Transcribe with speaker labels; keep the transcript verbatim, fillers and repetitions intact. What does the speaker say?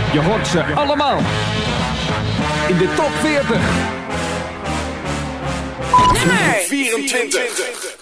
Speaker 1: Je hoort ze allemaal in de top veertig.
Speaker 2: Nummer vierentwintig.